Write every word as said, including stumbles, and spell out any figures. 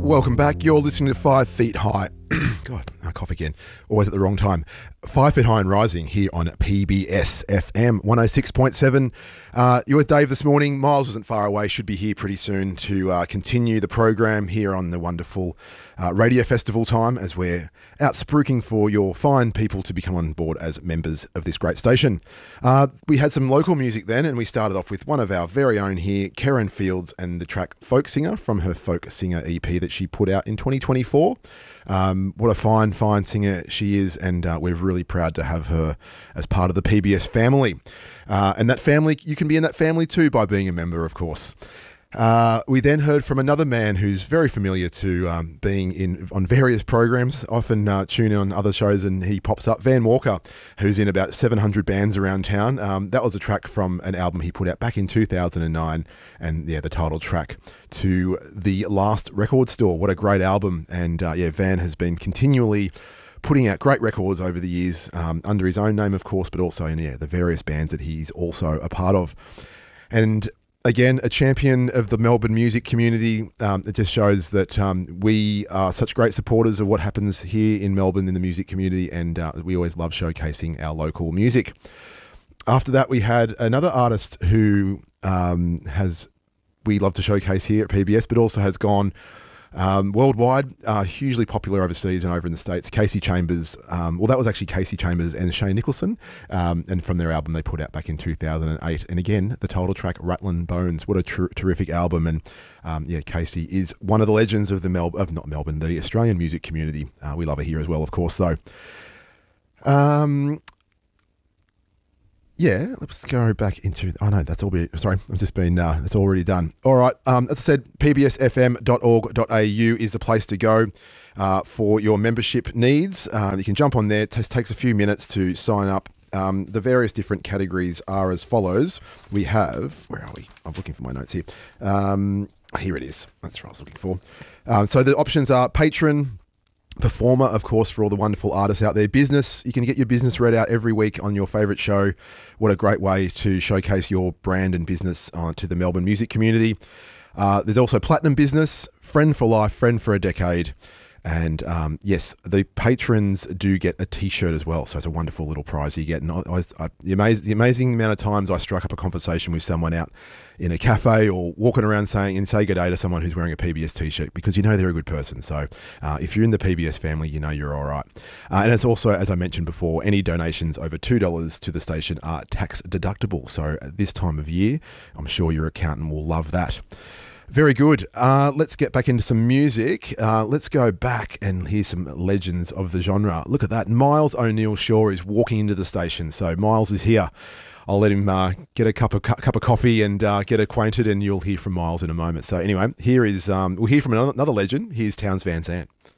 Welcome back. You're listening to Five Feet High. God, I cough again. Always at the wrong time. Five Feet High and Rising here on P B S F M one oh six point seven. Uh, you're with Dave this morning. Miles wasn't far away. Should be here pretty soon to uh, continue the program here on the wonderful uh, Radio Festival time as we're out spruiking for your fine people to become on board as members of this great station. Uh, we had some local music then, and we started off with one of our very own here, Karen Fields, and the track Folk Singer from her Folk Singer E P that she put out in twenty twenty-four. Um, what a fine, fine singer she is, and uh, we're really proud to have her as part of the P B S family. Uh, and that family, you can be in that family too by being a member, of course. Uh, we then heard from another man who's very familiar to um, being in on various programs, often uh, tune in on other shows and he pops up, Van Walker, who's in about seven hundred bands around town. Um, that was a track from an album he put out back in two thousand nine, and yeah, the title track to The Last Record Store. What a great album. And uh, yeah, Van has been continually putting out great records over the years, um, under his own name, of course, but also in yeah, the various bands that he's also a part of. And again, a champion of the Melbourne music community. Um, it just shows that um, we are such great supporters of what happens here in Melbourne in the music community, and uh, we always love showcasing our local music. After that, we had another artist who um, has we love to showcase here at P B S, but also has gone Um, worldwide, uh, hugely popular overseas and over in the States. Casey Chambers, um, well, that was actually Casey Chambers and Shane Nicholson, um, and from their album they put out back in two thousand eight. And again, the title track, Rattlin' Bones. What a ter- terrific album. And um, yeah, Casey is one of the legends of the Mel- of not Melbourne, the Australian music community. Uh, we love her here as well, of course, though. Um, Yeah, let's go back into. Oh no, that's all. Be, sorry, I've just been. Uh, that's already done. All right. Um, as I said, p b s f m dot org dot a u is the place to go uh, for your membership needs. Uh, you can jump on there. It just takes a few minutes to sign up. Um, the various different categories are as follows. We have. Where are we? I'm looking for my notes here. Um, here it is. That's what I was looking for. Uh, so the options are patron. Performer, of course, for all the wonderful artists out there. Business, you can get your business read out every week on your favourite show. What a great way to showcase your brand and business uh, to the Melbourne music community. Uh, there's also Platinum Business, Friend for Life, Friend for a Decade. And um, yes, the patrons do get a t-shirt as well. So it's a wonderful little prize you get. And I, I, I, the, amazing, the amazing amount of times I struck up a conversation with someone out in a cafe or walking around saying and say good day to someone who's wearing a P B S t-shirt, because you know they're a good person. So uh, if you're in the P B S family, you know you're all right. Uh, and it's also, as I mentioned before, any donations over two dollars to the station are tax deductible. So at this time of year, I'm sure your accountant will love that. Very good. Uh, let's get back into some music. Uh, let's go back and hear some legends of the genre. Look at that. Miles O'Neill Shaw is walking into the station. So Miles is here. I'll let him uh, get a cup of cu- cup of coffee and uh, get acquainted, and you'll hear from Miles in a moment. So anyway, here is um, we'll hear from another, another legend. Here's Townes Van Zandt.